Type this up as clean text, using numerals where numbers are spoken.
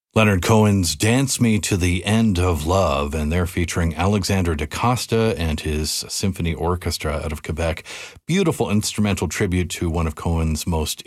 Leonard Cohen's Dance Me to the End of Love, and they're featuring Alexander DaCosta and his symphony orchestra out of Quebec. Beautiful instrumental tribute to one of Cohen's most